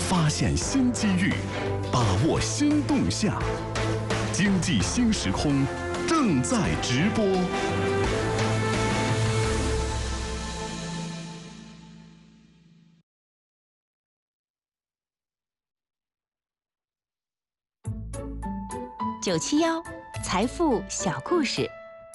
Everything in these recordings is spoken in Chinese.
发现新机遇，把握新动向。经济新时空正在直播。 971财富小故事。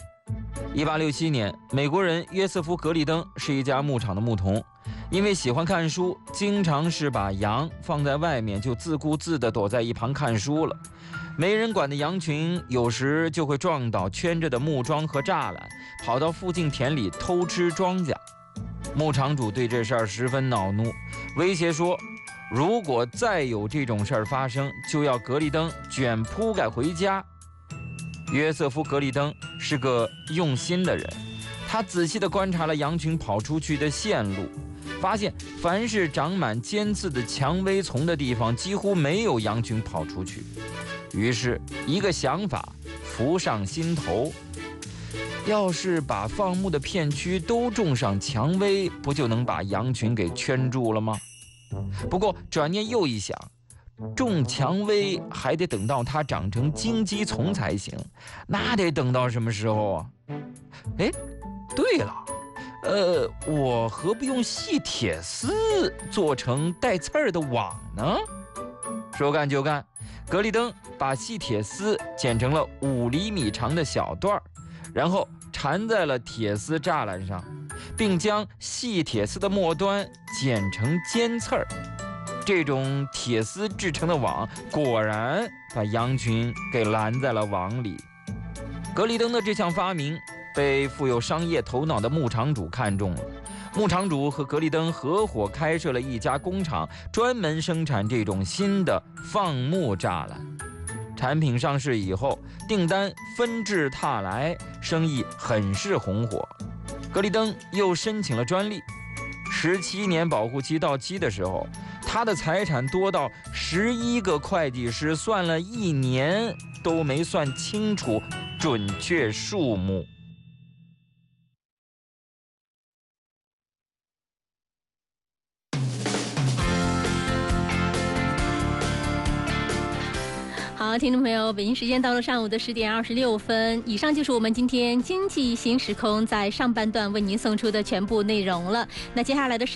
1867年，美国人约瑟夫·格里登是一家牧场的牧童，因为喜欢看书，经常是把羊放在外面，就自顾自地躲在一旁看书了。没人管的羊群有时就会撞倒圈着的木桩和栅栏，跑到附近田里偷吃庄稼。牧场主对这事儿十分恼怒，威胁说，如果再有这种事儿发生，就要格里登卷铺盖回家。约瑟夫·格里登是个用心的人，他仔细地观察了羊群跑出去的线路，发现凡是长满尖刺的蔷薇丛的地方，几乎没有羊群跑出去。于是一个想法浮上心头，要是把放牧的片区都种上蔷薇，不就能把羊群给圈住了吗？不过转念又一想，种蔷薇还得等到它长成荆棘丛才行，那得等到什么时候啊？哎，对了，我何不用细铁丝做成带刺儿的网呢？说干就干，格里登把细铁丝剪成了5厘米长的小段儿，然后缠在了铁丝栅栏上，并将细铁丝的末端剪成尖刺儿。这种铁丝制成的网果然把羊群给拦在了网里。格里登的这项发明被富有商业头脑的牧场主看中了，牧场主和格里登合伙开设了一家工厂，专门生产这种新的放牧栅栏。产品上市以后，订单纷至沓来，生意很是红火。格里登又申请了专利，17年保护期到期的时候，他的财产多到11个会计师算了1年都没算清楚准确数目。 好，听众朋友，北京时间到了上午的10点26分，以上就是我们今天经济新时空在上半段为您送出的全部内容了。那接下来的